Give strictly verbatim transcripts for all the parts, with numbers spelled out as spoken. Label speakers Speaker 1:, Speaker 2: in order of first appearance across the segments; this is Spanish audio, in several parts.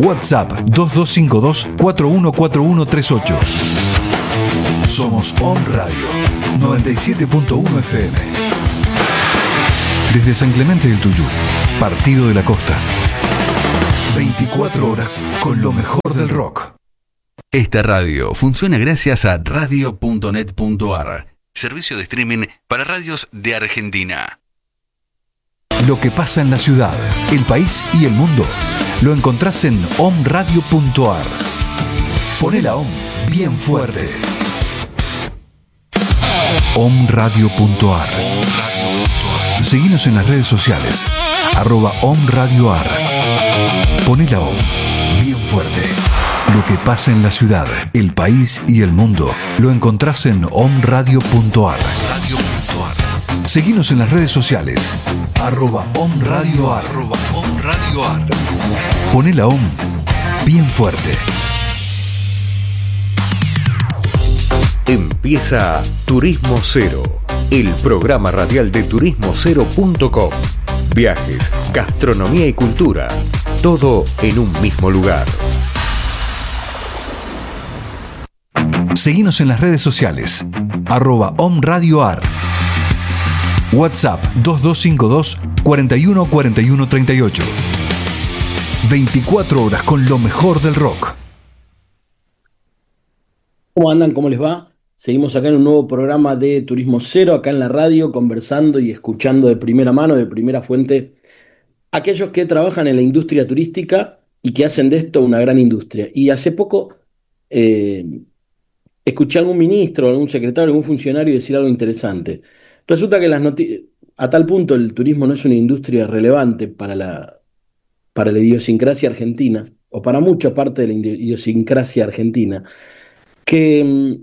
Speaker 1: WhatsApp dos dos cinco dos, cuatro uno cuatro uno tres ocho. Somos Om Radio noventa y siete punto uno F M. Desde San Clemente del Tuyú, Partido de la Costa. veinticuatro horas con lo mejor del rock.
Speaker 2: Esta radio funciona gracias a radio punto net punto a r, servicio de streaming para radios de Argentina.
Speaker 1: Lo que pasa en la ciudad, el país y el mundo lo encontrás en om radio punto a r. Poné la Om bien fuerte. om radio punto a r. Seguinos en las redes sociales, arroba omradioar. Poné la Om bien fuerte. Lo que pasa en la ciudad, el país y el mundo lo encontrás en om radio punto a r. Seguinos en las redes sociales, arroba omradioar. Poné la Om bien fuerte.
Speaker 3: Empieza Turismo Cero, el programa radial de turismo cero punto com. Viajes, gastronomía y cultura, todo en un mismo lugar.
Speaker 1: Seguinos en las redes sociales, arroba omradioar. WhatsApp dos dos cinco dos, cuatro uno cuatro uno tres ocho. veinticuatro horas con lo mejor del rock.
Speaker 4: ¿Cómo andan? ¿Cómo les va? Seguimos acá en un nuevo programa de Turismo Cero, acá en la radio, conversando y escuchando de primera mano, de primera fuente, aquellos que trabajan en la industria turística y que hacen de esto una gran industria. Y hace poco eh, escuché a algún ministro, algún secretario, algún funcionario decir algo interesante. Resulta que las noticias, a tal punto el turismo no es una industria relevante para la, para la idiosincrasia argentina, o para mucha parte de la idiosincrasia argentina, que,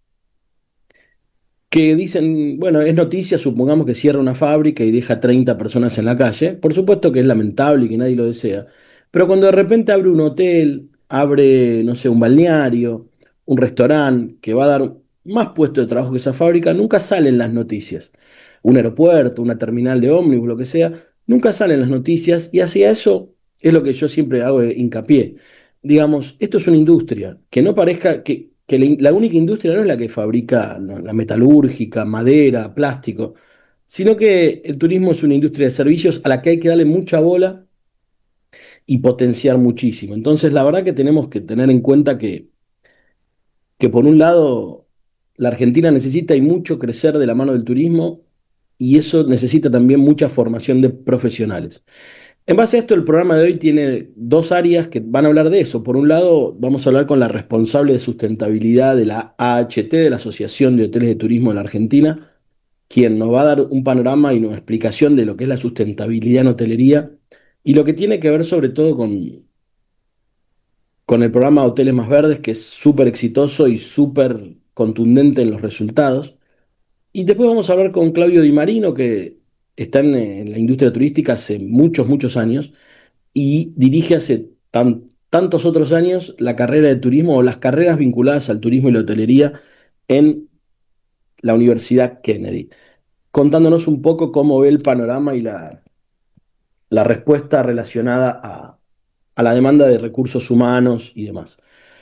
Speaker 4: que dicen, bueno, es noticia, supongamos que cierra una fábrica y deja treinta personas en la calle. Por supuesto que es lamentable y que nadie lo desea, pero cuando de repente abre un hotel, abre, no sé, un balneario, un restaurante que va a dar más puestos de trabajo que esa fábrica, nunca salen las noticias. Un aeropuerto, una terminal de ómnibus, lo que sea, nunca salen las noticias, y hacia eso es lo que yo siempre hago hincapié. Digamos, esto es una industria, que no parezca que, que la única industria no es la que fabrica, no, la metalúrgica, madera, plástico, sino que el turismo es una industria de servicios a la que hay que darle mucha bola y potenciar muchísimo. Entonces, la verdad que tenemos que tener en cuenta que, que por un lado, la Argentina necesita y mucho crecer de la mano del turismo, y eso necesita también mucha formación de profesionales. En base a esto, el programa de hoy tiene dos áreas que van a hablar de eso. Por un lado, vamos a hablar con la responsable de sustentabilidad de la A H T, de la Asociación de Hoteles de Turismo de la Argentina, quien nos va a dar un panorama y una explicación de lo que es la sustentabilidad en hotelería y lo que tiene que ver sobre todo con, con el programa Hoteles Más Verdes, que es súper exitoso y súper contundente en los resultados. Y después vamos a hablar con Claudio Di Marino, que está en, en la industria turística hace muchos, muchos años y dirige hace tan, tantos otros años la carrera de turismo o las carreras vinculadas al turismo y la hotelería en la Universidad Kennedy, contándonos un poco cómo ve el panorama y la, la respuesta relacionada a, a la demanda de recursos humanos y demás.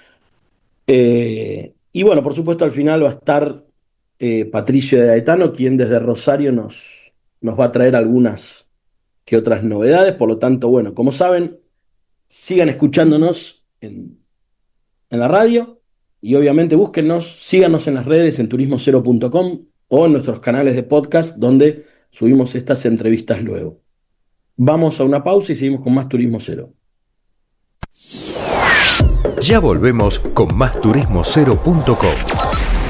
Speaker 4: Eh, y bueno, por supuesto, al final va a estar Eh, Patricio de Gaetano, quien desde Rosario nos, nos va a traer algunas que otras novedades. Por lo tanto, bueno, como saben, sigan escuchándonos en, en la radio y obviamente búsquennos, síganos en las redes en turismo cero punto com o en nuestros canales de podcast donde subimos estas entrevistas luego. Vamos a una pausa y seguimos con más Turismo Cero.
Speaker 3: Ya volvemos con más turismo cero punto com.